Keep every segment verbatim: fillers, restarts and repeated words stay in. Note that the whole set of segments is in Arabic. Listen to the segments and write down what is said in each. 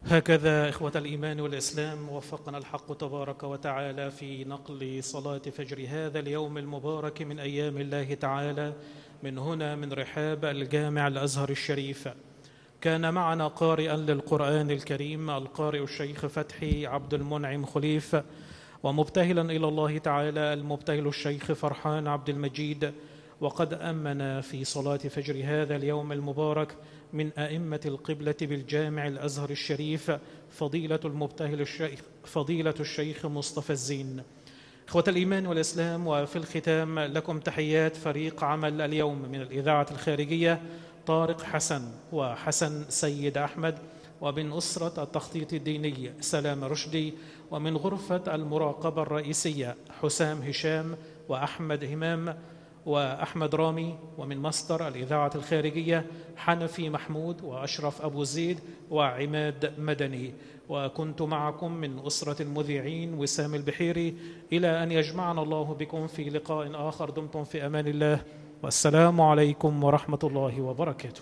هكذا إخوة الإيمان والإسلام وفقنا الحق تبارك وتعالى في نقل صلاة فجر هذا اليوم المبارك من أيام الله تعالى من هنا من رحاب الجامع الأزهر الشريف. كان معنا قارئا للقرآن الكريم القارئ الشيخ فتحي عبد المنعم خليف، ومبتهلا إلى الله تعالى المبتهل الشيخ فرحان عبد المجيد. وقد أمن في صلاة فجر هذا اليوم المبارك من أئمة القبلة بالجامع الأزهر الشريف فضيلة المبتهل الشيخ فضيلة الشيخ مصطفى الزين. إخوة الإيمان والإسلام، وفي الختام لكم تحيات فريق عمل اليوم من الإذاعة الخارجية طارق حسن وحسن سيد أحمد، ومن أسرة التخطيط الديني سلام رشدي، ومن غرفة المراقبة الرئيسية حسام هشام وأحمد همام وأحمد رامي، ومن مصدر الإذاعة الخارجية حنفي محمود وأشرف أبو زيد وعماد مدني. وكنت معكم من أسرة المذيعين وسام البحيري، إلى أن يجمعنا الله بكم في لقاء آخر. دمتم في أمان الله، والسلام عليكم ورحمة الله وبركاته.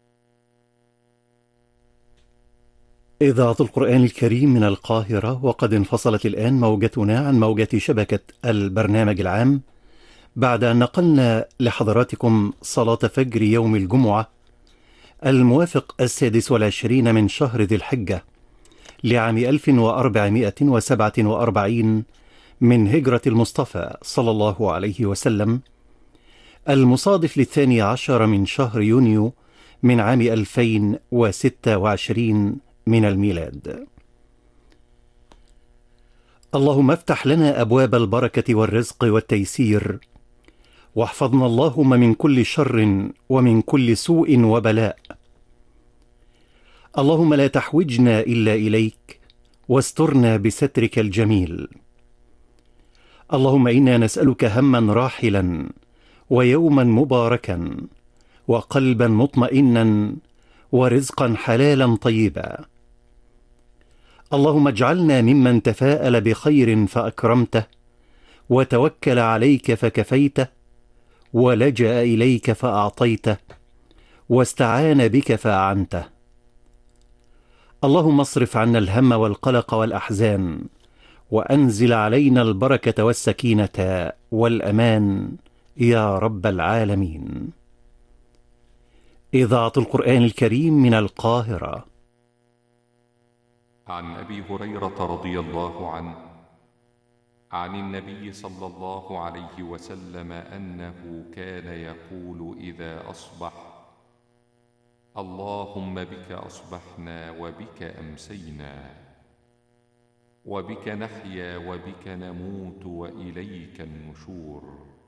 إذاعة القرآن الكريم من القاهرة، وقد انفصلت الآن موجتنا عن موجة شبكة البرنامج العام بعد أن نقلنا لحضراتكم صلاة فجر يوم الجمعة الموافق السادس والعشرين من شهر ذي الحجة لعام ألف وأربعمائة وسبعة وأربعين من هجرة المصطفى صلى الله عليه وسلم، المصادف للثاني عشر من شهر يونيو من عام ألفين وستة وعشرين من الميلاد. اللهم افتح لنا أبواب البركة والرزق والتيسير، واحفظنا اللهم من كل شر ومن كل سوء وبلاء. اللهم لا تحوجنا إلا إليك، واسترنا بسترك الجميل. اللهم إنا نسألك هما راحلا، ويوما مباركا، وقلبا مطمئنا، ورزقا حلالا طيبا. اللهم اجعلنا ممن تفاءل بخير فأكرمته، وتوكل عليك فكفيته، ولجأ إليك فأعطيته، واستعان بك فأعنته. اللهم اصرف عنا الهم والقلق والأحزان، وأنزل علينا البركة والسكينة والأمان يا رب العالمين. إذاعة القرآن الكريم من القاهرة. عن أبي هريرة رضي الله عنه عن النبي صلى الله عليه وسلم أنه كان يقول إذا أصبح: اللهم بك أصبحنا وبك أمسينا، وبك نحيا وبك نموت وإليك النشور.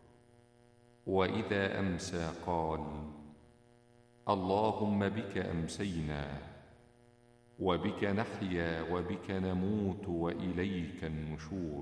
وإذا أمسى قال: اللهم بك أمسينا، وبك نحيا وبك نموت وإليك النشور.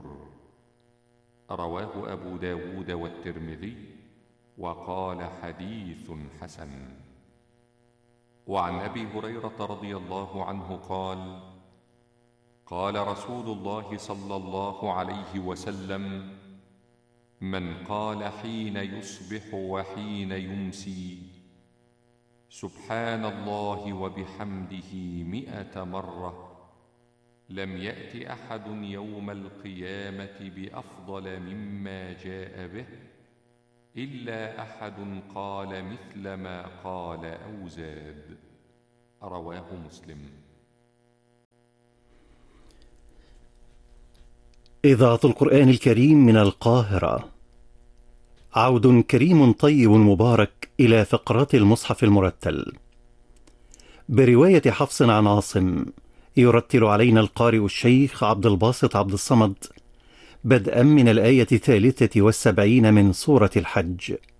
رواه أبو داود والترمذي، وقال حديث حسن. وعن أبي هريرة رضي الله عنه قال: قال رسول الله صلى الله عليه وسلم: من قال حين يصبح وحين يمسي سبحان الله وبحمده مئة مرة، لم يأت أحد يوم القيامة بأفضل مما جاء به إلا أحد قال مثل ما قال أو زاد. رواه مسلم. إذاعة القرآن الكريم من القاهرة. عود كريم طيب مبارك إلى فقرات المصحف المرتل برواية حفص عن عاصم. يرتل علينا القارئ الشيخ عبد الباسط عبد الصمد بدءا من الآية الثالثة والسبعين من سورة الحج.